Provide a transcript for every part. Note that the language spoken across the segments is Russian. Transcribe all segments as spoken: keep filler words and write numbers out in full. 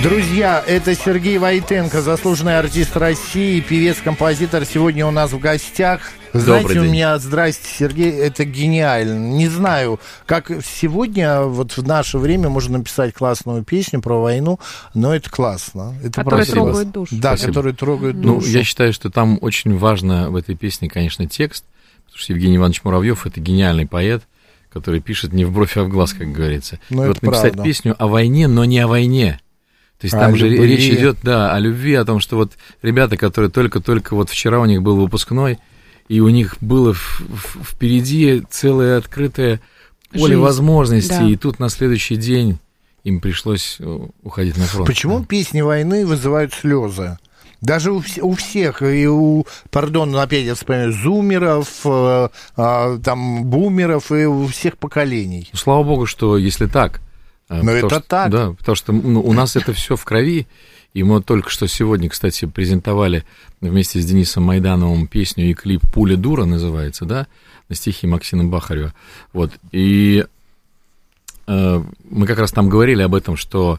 Друзья, это Сергей Войтенко, заслуженный артист России, певец-композитор. Сегодня у нас в гостях. Знаете, Добрый у день. меня, здрасте, Сергей, это гениально. Не знаю, как сегодня, вот в наше время можно написать классную песню про войну, но это классно. Это Которая просто трогает душу. Да, Спасибо. который трогает Ну, душу. я считаю, что там очень важно в этой песне, конечно, текст, потому что Евгений Иванович Муравьев — это гениальный поэт, который пишет не в бровь, а в глаз, как говорится. Ну, И вот это написать правда. песню о войне, но не о войне. То есть О там же любви. речь идет, да, о любви, о том, что вот ребята, которые только-только вот вчера у них был выпускной, и у них было в- в- впереди целое открытое поле Жизнь, возможностей, да. и тут на следующий день им пришлось э, уходить на фронт. Почему песни войны вызывают слезы? Даже у, вс- у всех, и у, пардон, ну, опять я вспоминаю, зумеров, э, а, там, бумеров, и у всех поколений. Ну, слава богу, что если так. а, Но потому это что- так. Да, потому что ну, у нас это все в крови. И мы только что сегодня, кстати, презентовали вместе с Денисом Майдановым песню и клип «Пуля дура» называется, да, на стихи Максима Бахарева. Вот. И э, мы как раз там говорили об этом, что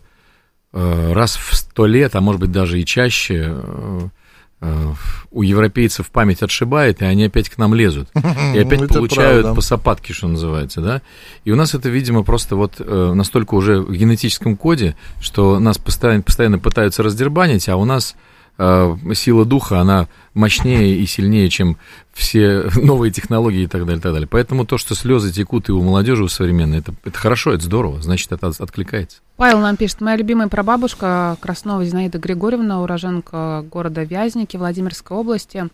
э, раз в сто лет, а может быть даже и чаще, э, э, у европейцев память отшибает, и они опять к нам лезут. И опять Это получают правда. по сапатке, что называется, да. И у нас это, видимо, просто вот э, настолько уже в генетическом коде, что нас постоянно, постоянно пытаются раздербанить, а у нас э, сила духа, она мощнее и сильнее, чем все новые технологии и так далее, и так далее. Поэтому то, что слезы текут и у молодежи у современной, это, это хорошо, это здорово, значит, это от- откликается. Павел нам пишет: моя любимая прабабушка Краснова Зинаида Григорьевна, уроженка города Вязники Владимирской области.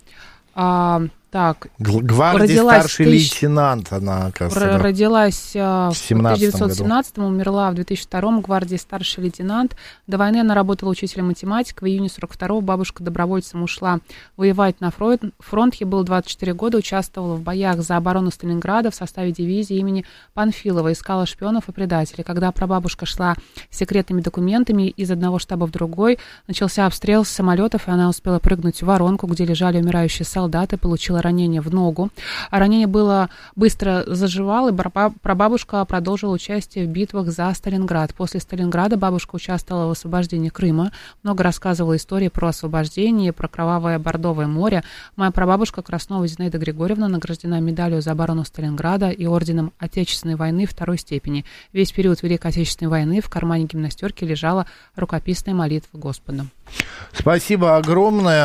А, так, Г- Гвардии Родилась старший тысяч- лейтенант, она, оказывается. р- да. родилась а, в В семнадцатом тысяча девятьсот семнадцатом, умерла в две тысячи втором, в гвардии старший лейтенант. До войны она работала учителем математики. В июне сорок второго бабушка добровольцем ушла воевать на фронт. Фронт ей было двадцать четыре года, участвовала в боях за оборону Сталинграда в составе дивизии имени Панфилова, искала шпионов и предателей. Когда прабабушка шла с секретными документами из одного штаба в другой, начался обстрел с самолетов, и она успела прыгнуть в воронку, где лежали умирающие солдаты, получила ранение в ногу. А ранение было быстро заживало, и браба- прабабушка продолжила участие в битвах за Сталинград. После Сталинграда бабушка участвовала в освобождении Крыма, много рассказывала истории про освобождение, про кровавое Бордовое море. Моя прабабушка Краснова Зинаида Григорьевна награждена медалью за оборону Сталинграда и орденом Отечественной войны второй степени. Весь период Великой Отечественной войны в кармане гимнастерки лежала рукописная молитва Господу. Спасибо огромное,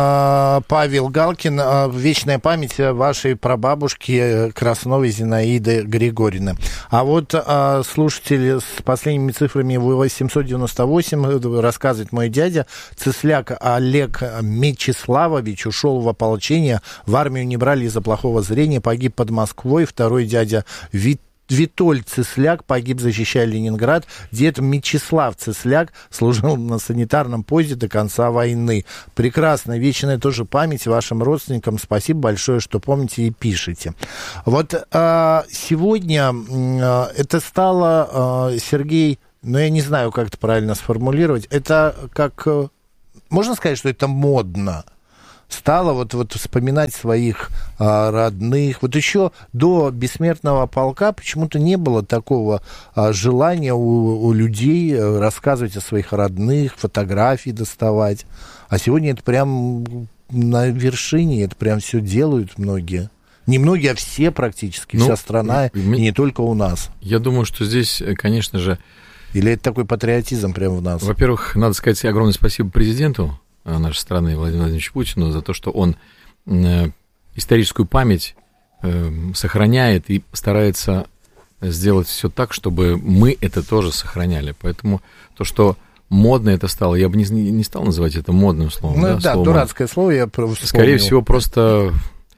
а, Павел Галкин. А, Вечная память вашей прабабушки Красновой Зинаиды Григорьевны. А вот а, слушатель с последними цифрами восемьсот девяносто восемь рассказывает: мой дядя Цисляк Олег Мечиславович ушел в ополчение, в армию не брали из-за плохого зрения, погиб под Москвой. Второй дядя Вит Витоль Цисляк погиб, защищая Ленинград. Дед Мечислав Цисляк служил на санитарном поезде до конца войны. Прекрасно, вечная тоже память вашим родственникам. Спасибо большое, что помните и пишете. Вот а, сегодня а, это стало, а, Сергей, ну я не знаю, как это правильно сформулировать, это как, а, можно сказать, что это модно? Стало вот, вот вспоминать своих а, родных. Вот еще до бессмертного полка почему-то не было такого а, желания у, у людей рассказывать о своих родных, фотографии доставать. А сегодня это прям на вершине, это прям все делают многие. Не многие, а все практически, Ну, вся страна, и- и, и- не только у нас. Я думаю, что здесь, конечно же, Или это такой патриотизм прям в нас? во-первых, надо сказать огромное спасибо президенту нашей страны Владимиру Владимировичу Путину за то, что он э, историческую память э, сохраняет и старается сделать все так, чтобы мы это тоже сохраняли. Поэтому то, что модно это стало, я бы не, не стал называть это модным словом. Ну да, да, словом дурацкое слово я вспомнил. Скорее всего, просто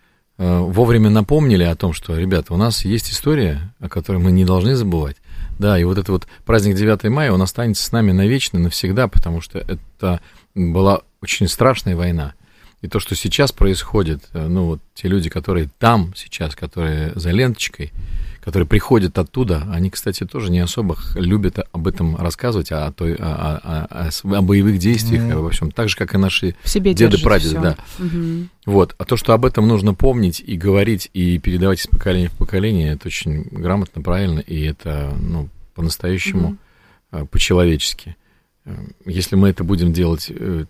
э, вовремя напомнили о том, что, ребята, у нас есть история, о которой мы не должны забывать. Да, и вот этот вот праздник девятого мая, он останется с нами навечно, навсегда, потому что это была очень страшная война. И то, что сейчас происходит, ну вот те люди, которые там сейчас, которые за ленточкой, которые приходят оттуда, они, кстати, тоже не особо любят об этом рассказывать, о, той, о, о, о, о боевых действиях, mm-hmm. обо всем, так же, как и наши в себе деды, прадеды. Да. Mm-hmm. Вот. А то, что об этом нужно помнить и говорить, и передавать из поколения в поколение, это очень грамотно, правильно, и это, ну, по-нающему, mm-hmm. по-человечески. если мы это будем делать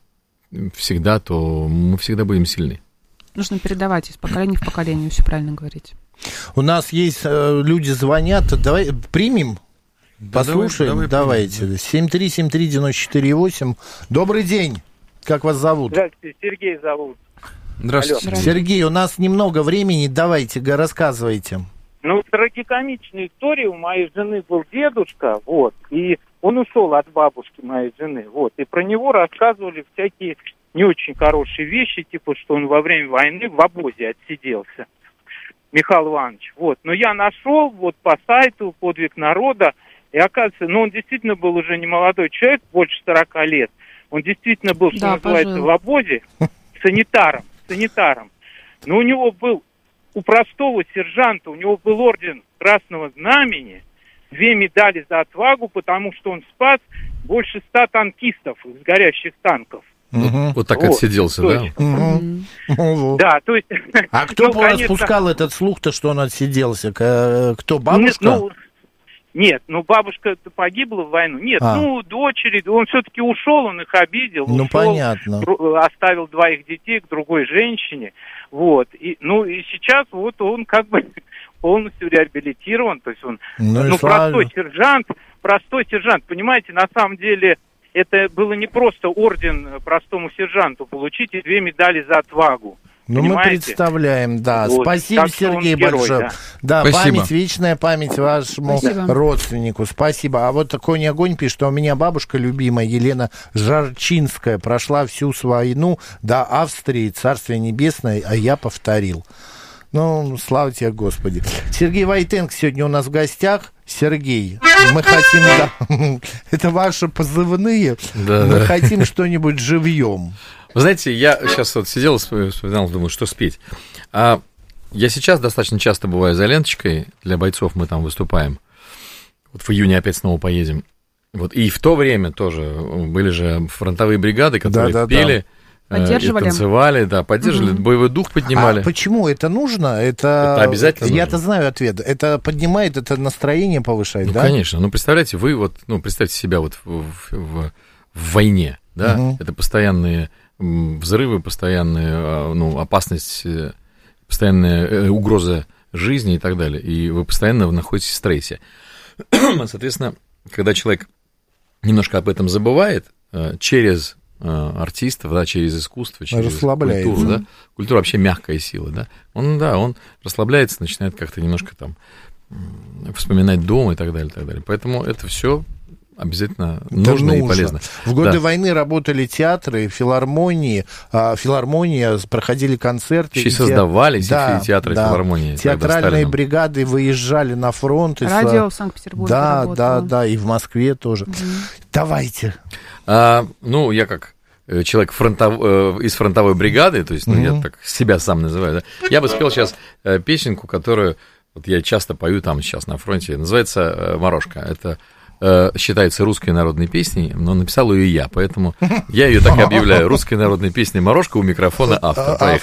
всегда, то мы всегда будем сильны. Нужно передавать из поколения в поколение, все правильно говорите. У нас есть э, люди звонят, давай примем, да, послушаем, давай, давай давайте. семь три семь три девяносто четыре восемь. Добрый день, как вас зовут? Здравствуйте, Сергей зовут. Здравствуйте. Здравствуйте. Сергей, у нас немного времени, давайте, рассказывайте. Ну, трагикомичная история. У моей жены был дедушка, вот, и он ушел от бабушки моей жены, вот, и про него рассказывали всякие не очень хорошие вещи, типа, что он во время войны в обозе отсиделся, Михаил Иванович, вот. Но я нашел вот по сайту «Подвиг народа», и оказывается, ну, он действительно был уже не молодой человек, больше сорока лет, он действительно был, что да, называется, пожил. в обозе санитаром, санитаром. Но у него был, у простого сержанта, у него был орден Красного Знамени, две медали за отвагу, потому что он спас больше ста танкистов из горящих танков. Угу. Вот так вот, отсиделся, да? Угу. Да, то есть... А кто ну, конечно... распускал этот слух-то, что он отсиделся? Кто, бабушка? Нет, ну, нет, ну бабушка погибла в войну. Нет, а. ну дочери, он все-таки ушел, он их обидел. Ну, ушел, понятно. Оставил двоих детей к другой женщине. Вот. И, ну и сейчас вот он как бы полностью реабилитирован. То есть он ну, ну, простой сержант, простой сержант. Понимаете, на самом деле... Это было не просто орден простому сержанту получить и две медали за отвагу. Ну, понимаете? Мы представляем, да. Вот. Спасибо, Так Сергей, герой, большое. Да, да Спасибо. Память, вечная память вашему Спасибо. родственнику. Спасибо. А вот такой не огонь пишет, что у меня бабушка любимая Елена Жарчинская прошла всю свою войну до Австрии, Царствие Небесное, а я повторил. Ну, слава тебе, Господи. Сергей Войтенко сегодня у нас в гостях. Сергей, мы хотим... Да, это ваши позывные. Да, мы да. хотим что-нибудь живьем. Вы знаете, я сейчас вот сидел и вспоминал, думаю, что спеть. А я сейчас достаточно часто бываю за ленточкой. Для бойцов мы там выступаем. Вот в июне опять снова поедем. Вот. И в то время тоже были же фронтовые бригады, которые да, да, пели... Да. Поддерживали. И танцевали, да, поддерживали, угу. боевой дух поднимали. А почему это нужно? Это, это обязательно Я-то нужно. знаю ответ. Это поднимает, это настроение повышает, ну, да? конечно. Ну, представляете, вы вот, ну, представьте себя вот в, в, в, в войне, да? Угу. Это постоянные взрывы, постоянная, ну, опасность, постоянная угроза жизни и так далее. И вы постоянно находитесь в стрессе. Соответственно, когда человек немножко об этом забывает, через... артистов, да, через искусство, через культуру, да, культура вообще мягкая сила, да, он, да, он расслабляется, начинает как-то немножко там вспоминать дом и так далее, и так далее, поэтому это все обязательно нужно, нужно и полезно. В годы да. войны работали театры, филармонии, филармония, проходили концерты. Еще и создавались да, театры, да. филармонии. Театральные бригады выезжали на фронт. Радио в Санкт-Петербурге да, работало. Да, да, и в Москве тоже. Угу. Давайте. А, ну, я как человек фронтов, из фронтовой бригады, то есть, ну, mm-hmm. я так себя сам называю, да, я бы спел сейчас песенку, которую вот я часто пою там сейчас на фронте, называется «Морошка». Это считается русской народной песней, но написал ее я, поэтому я ее так и объявляю. Русской народной песней «Морошка», у микрофона автор. Поехали.